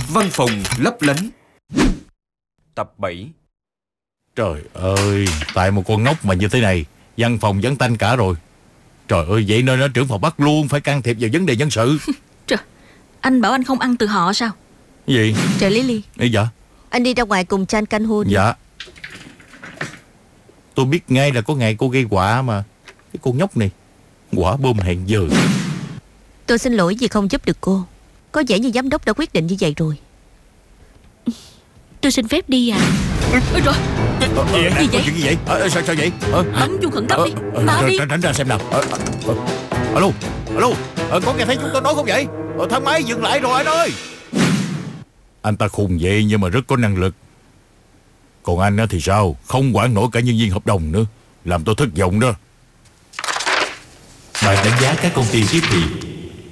Văn phòng lấp lánh. Tập 7. Trời ơi, tại một con ngốc mà như thế này, văn phòng vắng tanh cả rồi. Trời ơi, vậy nên trưởng phòng bắt luôn phải can thiệp vào vấn đề nhân sự. Trời, anh bảo anh không ăn từ họ sao? Gì? Trời Lily. Dạ. Anh đi ra ngoài cùng Chan canh hôn. Dạ. Tôi biết ngay là có ngày cô gây họa mà. Cái cô nhóc này, quả bom hẹn giờ. Tôi xin lỗi vì không giúp được cô. Có vẻ như giám đốc đã quyết định như vậy rồi. Tôi xin phép đi à. Ôi trời, Gì vậy? Chuyện gì vậy? Sao vậy? bấm chuông khẩn cấp đi. Mau đi. Tránh ra xem nào. Alo, alo, có nghe thấy chúng tôi nói không vậy? Thang máy dừng lại rồi anh ơi. Anh ta khùng vậy nhưng mà rất có năng lực. Còn anh thì sao? Không quản nổi cả nhân viên hợp đồng nữa, làm tôi thất vọng đó. Bạn đánh giá các công ty tiếp thị